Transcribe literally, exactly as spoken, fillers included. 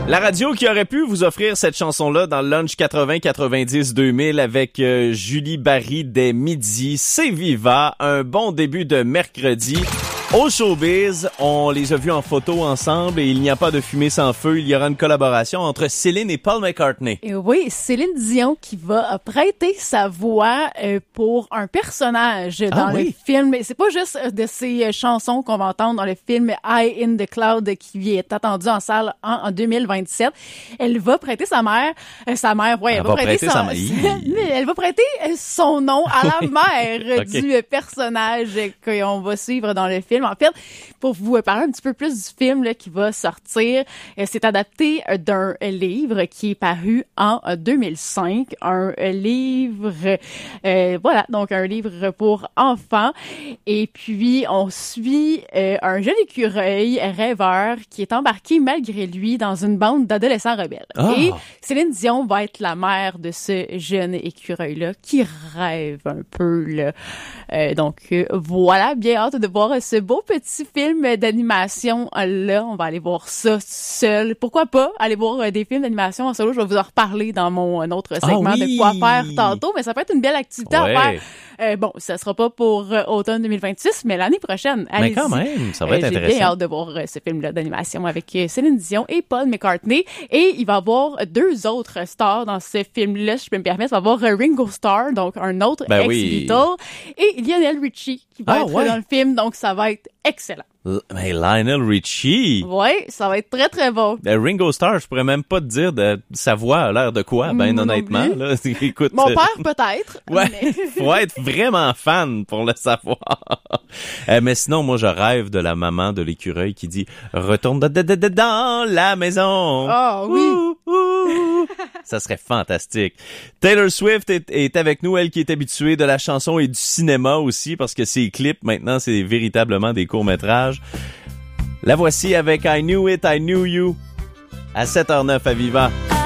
La radio qui aurait pu vous offrir cette chanson-là dans le Lunch quatre-vingts quatre-vingt-dix deux mille avec euh, Julie Barry dès midi. C'est Viva, un bon début de mercredi. Au showbiz, on les a vus en photo ensemble et il n'y a pas de fumée sans feu. Il y aura une collaboration entre Céline et Paul McCartney. Et oui, Céline Dion qui va prêter sa voix euh, pour un personnage dans ah, le oui. film. C'est pas juste de ces chansons qu'on va entendre dans le film High in the Cloud qui est attendu en salle en, en deux mille vingt-sept. Elle va prêter sa mère, euh, sa mère, ouais, elle, elle va, va prêter, prêter sa mère. Elle va prêter son nom à la mère okay. du personnage qu'on va suivre dans le film. En fait, pour vous parler un petit peu plus du film là, qui va sortir, c'est adapté d'un livre qui est paru en deux mille cinq, un livre, euh, voilà, donc un livre pour enfants. Et puis, on suit euh, un jeune écureuil rêveur qui est embarqué malgré lui dans une bande d'adolescents rebelles. Oh. Et Céline Dion va être la mère de ce jeune écureuil-là qui rêve un peu. Là. Euh, donc, euh, voilà, bien hâte de voir ce beau petit film d'animation là. On va aller voir ça seul. Pourquoi pas aller voir des films d'animation en solo? Je vais vous en reparler dans mon autre segment ah oui. de quoi faire tantôt, mais ça peut être une belle activité ouais. à faire. Euh, bon, ça sera pas pour euh, automne deux mille vingt-six, mais l'année prochaine. Mais quand même, ça va être euh, intéressant. J'ai bien hâte de voir euh, ce film-là d'animation avec euh, Céline Dion et Paul McCartney. Et il va y avoir deux autres stars dans ce film-là, si je peux me permettre. Il va y avoir euh, Ringo Starr, donc un autre ben ex-Beatle, oui. et Lionel Richie qui va ah, être ouais. dans le film, donc ça va être excellent. Mais Lionel Richie! Oui, ça va être très, très bon. Ben, Ringo Starr, je pourrais même pas te dire de sa voix a l'air de quoi, ben Mon honnêtement. Là, écoute, Mon père, peut-être. Ouais, mais... faut être vraiment fan pour le savoir. euh, mais sinon, moi, je rêve de la maman de l'écureuil qui dit « Retourne de, de, de, de, dans la maison! » Ah oh, oui! Ouh, ouh. Ça serait fantastique. Taylor Swift est, est avec nous, elle qui est habituée de la chanson et du cinéma aussi, parce que ses clips, maintenant, c'est véritablement des courts-métrages. La voici avec I Knew It, I Knew You à sept heures zéro neuf à Viva.